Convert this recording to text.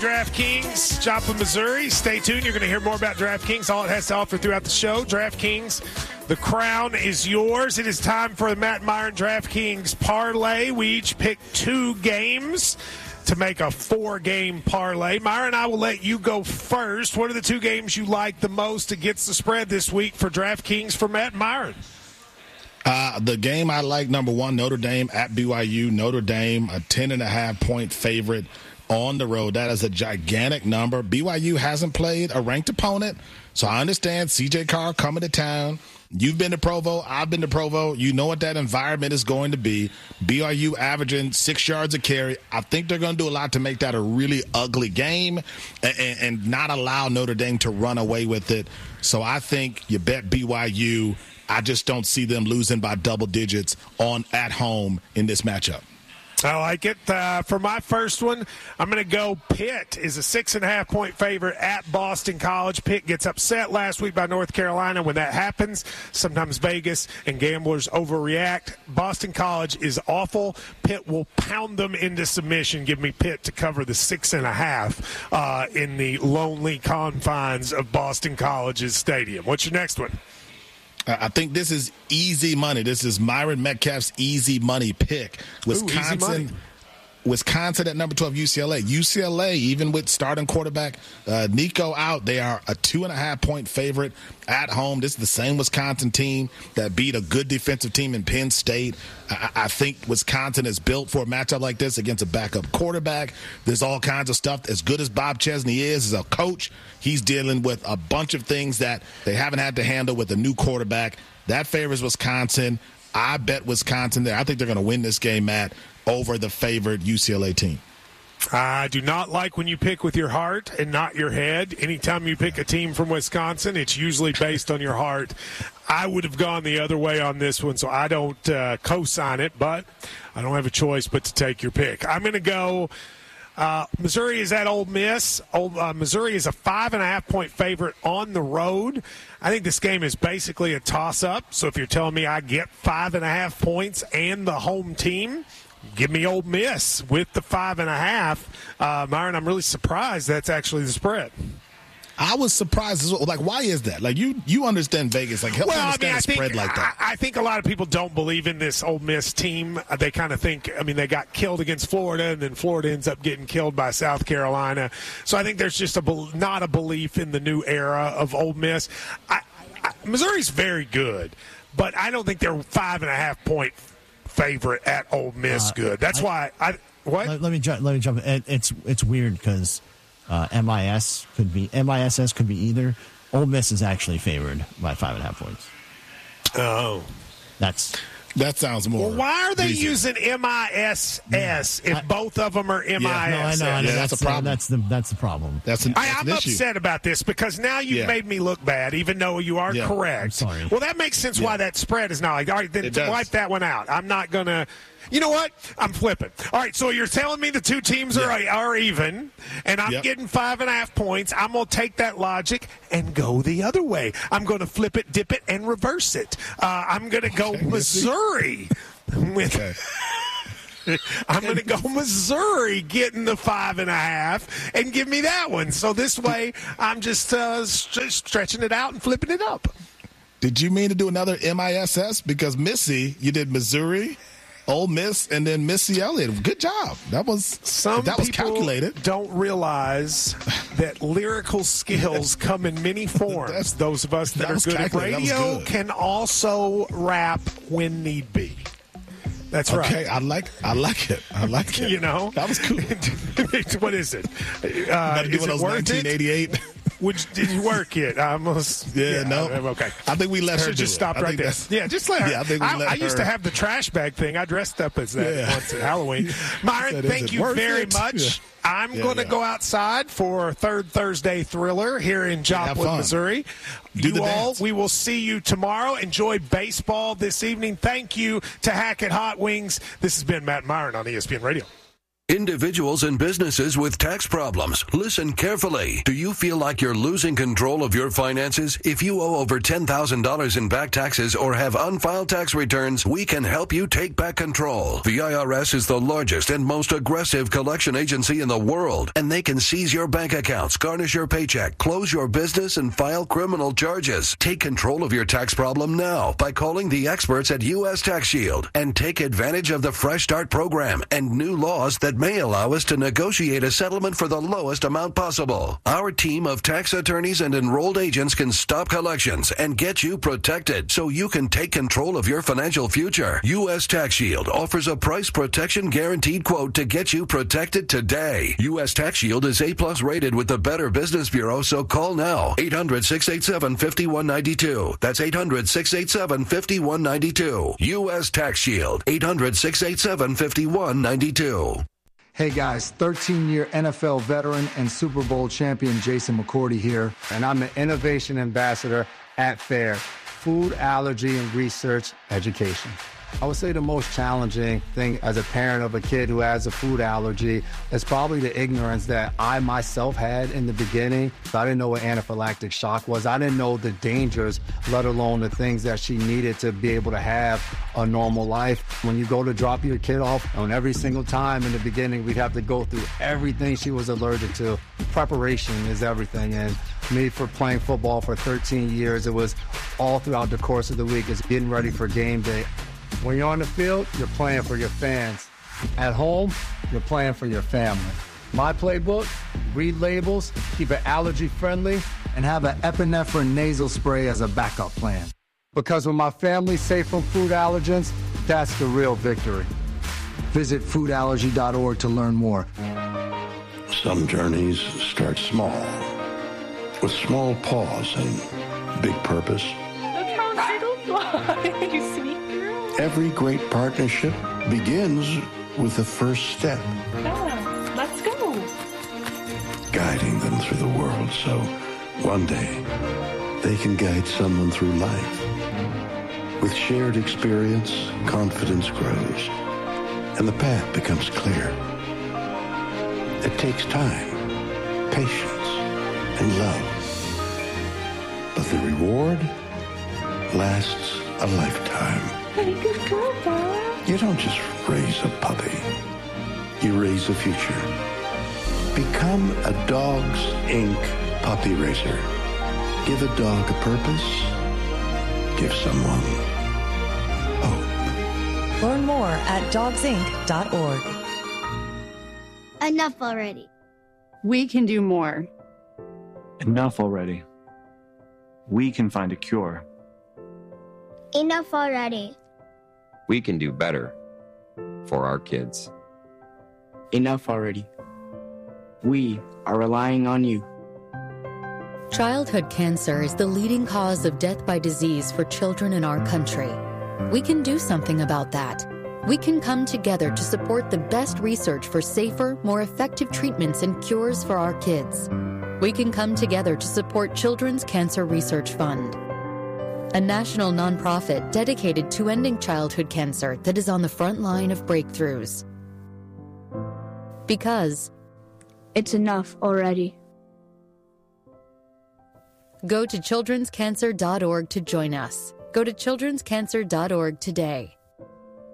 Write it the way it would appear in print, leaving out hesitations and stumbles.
DraftKings, Joplin, Missouri. Stay tuned. You're going to hear more about DraftKings, all it has to offer throughout the show. DraftKings, the crown is yours. It is time for the Matt Myron DraftKings parlay. We each pick 2 games to make a 4-game parlay. Myron, I will let you go first. What are the 2 games you like the most against the spread this week for DraftKings for Matt Myron? The game I like, number 1, Notre Dame at BYU. Notre Dame, a 10.5-point favorite on the road. That is a gigantic number. BYU hasn't played a ranked opponent, so I understand CJ Carr coming to town. You've been to Provo. I've been to Provo. You know what that environment is going to be. BYU averaging 6 yards a carry. I think they're going to do a lot to make that a really ugly game and not allow Notre Dame to run away with it. So I think you bet BYU. I just don't see them losing by double digits at home in this matchup. I like it. For my first one, I'm going to go Pitt is a 6.5-point favorite at Boston College. Pitt gets upset last week by North Carolina. When that happens, sometimes Vegas and gamblers overreact. Boston College is awful. Pitt will pound them into submission. Give me Pitt to cover the 6.5 in the lonely confines of Boston College's stadium. What's your next one? I think this is easy money. This is Myron Metcalf's easy money pick. Wisconsin at number 12, UCLA. UCLA, even with starting quarterback Nico out, they are a 2.5-point favorite at home. This is the same Wisconsin team that beat a good defensive team in Penn State. I think Wisconsin is built for a matchup like this against a backup quarterback. There's all kinds of stuff. As good as Bob Chesney is as a coach, he's dealing with a bunch of things that they haven't had to handle with a new quarterback. That favors Wisconsin. I bet Wisconsin there. I think they're going to win this game, Matt, over the favored UCLA team. I do not like when you pick with your heart and not your head. Anytime you pick a team from Wisconsin, it's usually based on your heart. I would have gone the other way on this one, so I don't co-sign it, but I don't have a choice but to take your pick. I'm going to go Missouri is at Ole Miss. Missouri is a 5.5-point favorite on the road. I think this game is basically a toss-up, so if you're telling me I get 5.5 points and the home team, give me Ole Miss with the 5.5. Myron, I'm really surprised that's actually the spread. I was surprised as well. Like, why is that? Like, you understand Vegas. Like, help me understand a spread like that. I think a lot of people don't believe in this Ole Miss team. They kind of think, they got killed against Florida, and then Florida ends up getting killed by South Carolina. So I think there's just not a belief in the new era of Ole Miss. Missouri's very good, but I don't think they're 5.5-point favorite at Ole Miss good. That's why what? Let me jump. It's weird because MISS could be either. Ole Miss is actually favored by 5.5 points. Oh, that sounds more. Well, why are they reason. using MISS if both of them are MISS? No, I know. That's a problem. That's the problem. I'm upset about this because now you've made me look bad, even though you are correct. I'm sorry. Well, that makes sense why that spread is not like, all right, then wipe that one out. I'm not going to. You know what? I'm flipping. All right, so you're telling me the two teams are even, and I'm getting 5.5 points. I'm going to take that logic and go the other way. I'm going to flip it, dip it, and reverse it. I'm going to go Missouri. I'm going to go Missouri getting the 5.5 and give me that one. So this way, I'm just stretching it out and flipping it up. Did you mean to do another MISS? Because Missy, you did Missouri, Ole Miss, and then Missy Elliott. Good job. That was calculated. Don't realize that lyrical skills come in many forms. Those of us that are good at radio can also rap when need be. That's right. Okay, I like it. You know, that was cool. What is it? Is it worth 1988? Did you work it? I almost. No. Okay. I think we let her just stop right there. Yeah, just let her. Yeah, I think we let her. I used to have the trash bag thing. I dressed up as that once at Halloween. Myron, thank you very much. Yeah. I'm going to go outside for Third Thursday Thriller here in Joplin, Missouri. We will see you tomorrow. Enjoy baseball this evening. Thank you to Hackett Hot Wings. This has been Matt Myron on ESPN Radio. Individuals and businesses with tax problems, listen carefully. Do you feel like you're losing control of your finances? If you owe over $10,000 in back taxes or have unfiled tax returns, we can help you take back control. The IRS is the largest and most aggressive collection agency in the world, and they can seize your bank accounts, garnish your paycheck, close your business, and file criminal charges. Take control of your tax problem now by calling the experts at U.S. Tax Shield and take advantage of the Fresh Start program and new laws that may allow us to negotiate a settlement for the lowest amount possible. Our team of tax attorneys and enrolled agents can stop collections and get you protected so you can take control of your financial future. U.S. Tax Shield offers a price protection guaranteed quote to get you protected today. U.S. Tax Shield is A+ rated with the Better Business Bureau, so call now. 800-687-5192. That's 800-687-5192. U.S. Tax Shield. 800-687-5192. Hey guys, 13-year NFL veteran and Super Bowl champion Jason McCourty here, and I'm the Innovation Ambassador at FAIR, Food Allergy and Research Education. I would say the most challenging thing as a parent of a kid who has a food allergy is probably the ignorance that I myself had in the beginning. I didn't know what anaphylactic shock was. I didn't know the dangers, let alone the things that she needed to be able to have a normal life. When you go to drop your kid off, on every single time in the beginning, we'd have to go through everything she was allergic to. Preparation is everything. And me, for playing football for 13 years, it was all throughout the course of the week. It's getting ready for game day. When you're on the field, you're playing for your fans. At home, you're playing for your family. My playbook, read labels, keep it allergy friendly, and have an epinephrine nasal spray as a backup plan. Because when my family's safe from food allergens, that's the real victory. Visit foodallergy.org to learn more. Some journeys start small, with small pause and big purpose. Look how little fly, you sweet girl. Every great partnership begins with the first step. Yeah, let's go. Guiding them through the world so one day they can guide someone through life. With shared experience, confidence grows, and the path becomes clear. It takes time, patience, and love. But the reward lasts a lifetime. Hey, good girl, Dad. You don't just raise a puppy. You raise a future. Become a Dogs Inc. puppy raiser. Give a dog a purpose. Give someone hope. Learn more at dogsinc.org. Enough already. We can do more. Enough already. We can find a cure. Enough already. We can do better for our kids. Enough already. We are relying on you. Childhood cancer is the leading cause of death by disease for children in our country. We can do something about that. We can come together to support the best research for safer, more effective treatments and cures for our kids. We can come together to support Children's Cancer Research Fund, a national nonprofit dedicated to ending childhood cancer that is on the front line of breakthroughs. Because it's enough already. Go to childrenscancer.org to join us. Go to childrenscancer.org today.